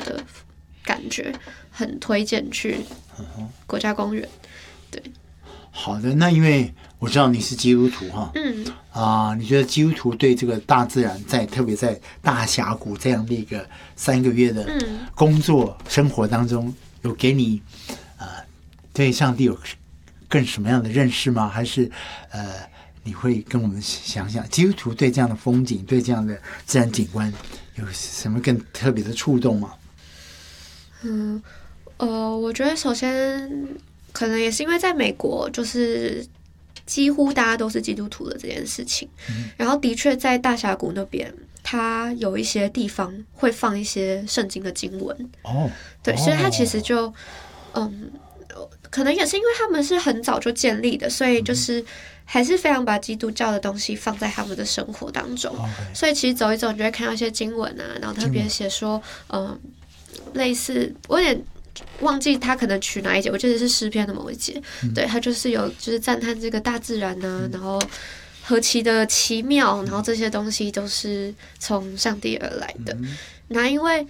的感觉，很推荐去国家公园。对， 好的，那因为我知道你是基督徒哈，你觉得基督徒对这个大自然特别在大峡谷这样的一个3个月的工作生活当中，有给你对上帝有更什么样的认识吗？还是你会跟我们想想，基督徒对这样的风景、对这样的自然景观有什么更特别的触动吗？ 我觉得首先可能也是因为在美国，就是几乎大家都是基督徒的这件事情，然后的确在大峡谷那边，它有一些地方会放一些圣经的经文。对，所以它其实就可能也是因为他们是很早就建立的，所以就是还是非常把基督教的东西放在他们的生活当中。所以其实走一走，你就会看到一些经文啊，然后特别写说，类似我有点忘记他可能取哪一节，我记得是诗篇的某一节，对，他就是有就是赞叹这个大自然啊，然后何其的奇妙，然后这些东西都是从上帝而来的。那因为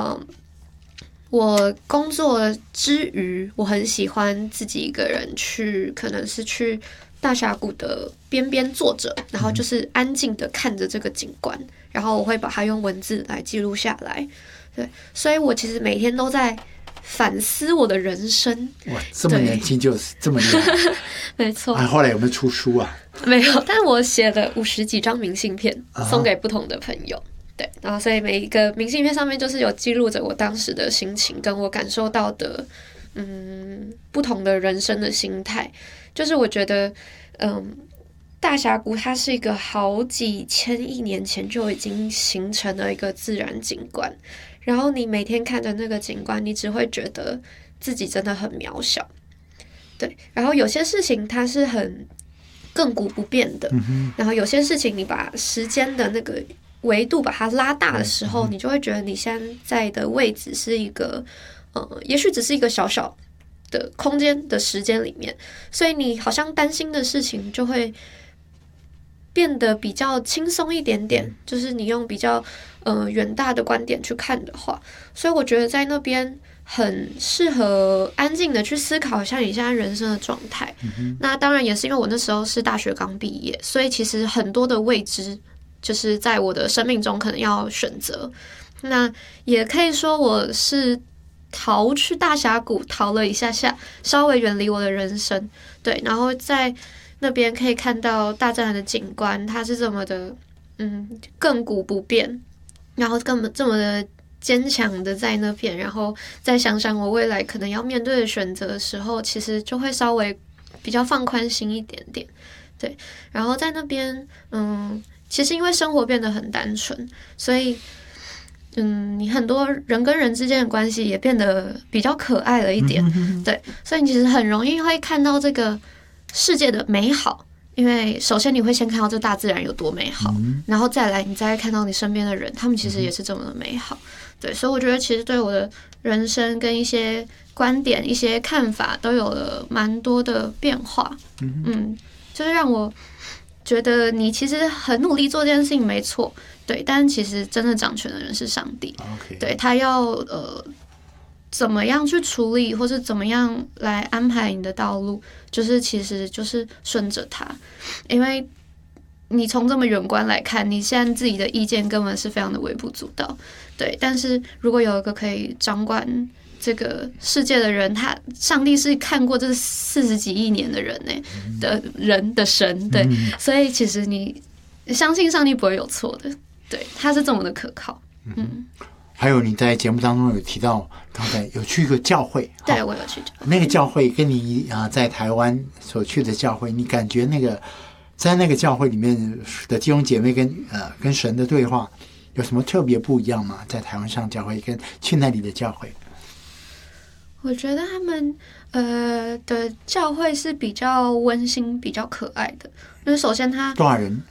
我工作之余，我很喜欢自己一个人去，可能是去大峡谷的边边坐着，然后就是安静的看着这个景观，然后我会把它用文字来记录下来。对，所以我其实每天都在反思我的人生。哇， 这么年轻就这么厉害， 没错。 后来有没有出书啊？ 没有，但我写了50几张明信片，送给不同的朋友。对，然后所以每一个明信片上面就是有记录着我当时的心情，跟我感受到的不同的人生的心态。就是我觉得大峡谷它是一个好几千亿年前就已经形成的一个自然景观，然后你每天看着那个景观，你只会觉得自己真的很渺小。对，然后有些事情它是很亘古不变的，然后有些事情你把时间的那个维度把它拉大的时候，你就会觉得你现在的位置是一个也许只是一个小小的空间的时间里面，所以你好像担心的事情就会变得比较轻松一点点，就是你用比较远大的观点去看的话，所以我觉得在那边很适合安静的去思考一下你现在人生的状态。那当然也是因为我那时候是大学刚毕业，所以其实很多的未知就是在我的生命中可能要选择。那也可以说我是逃去大峡谷逃了一下下，稍微远离我的人生。对，然后在那边可以看到大自然的景观，它是这么的亘古不变，然后这么的坚强的在那边，然后再想想我未来可能要面对的选择的时候，其实就会稍微比较放宽心一点点。对，然后在那边其实因为生活变得很单纯，所以你很多人跟人之间的关系也变得比较可爱了一点。对，所以你其实很容易会看到这个世界的美好，因为首先你会先看到这大自然有多美好，然后再来你再看到你身边的人，他们其实也是这么的美好。对，所以我觉得其实对我的人生跟一些观点、一些看法都有了蛮多的变化。就是让我觉得你其实很努力做这件事情没错，对，但其实真的掌权的人是上帝。对，他要怎么样去处理，或是怎么样来安排你的道路，就是其实就是顺着他，因为你从这么远观来看，你现在自己的意见根本是非常的微不足道。对，但是如果有一个可以掌管这个世界的人，上帝是看过这40几亿年的人的人的神，对，所以其实你相信上帝不会有错的，对，他是这么的可靠。 还有你在节目当中有提到，刚才有去一个教会， 对，我有去教会。 那个教会跟你在台湾所去的教会，你感觉在那个教会里面的弟兄姐妹跟神的对话有什么特别不一样吗？在台湾上教会跟去那里的教会？ 我觉得他们的教会是比较温馨、比较可爱的。因为首先多少人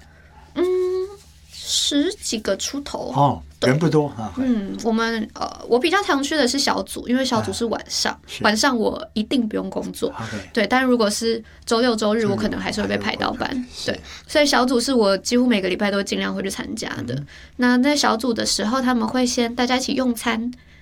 ？10几个出头人不多我们我比较常去的是小组，因为小组是晚上，晚上我一定不用工作。对，但如果是周六周日，我可能还是会被排到班。对，所以小组是我几乎每个礼拜都尽量会去参加的。那在小组的时候，他们会先大家一起用餐，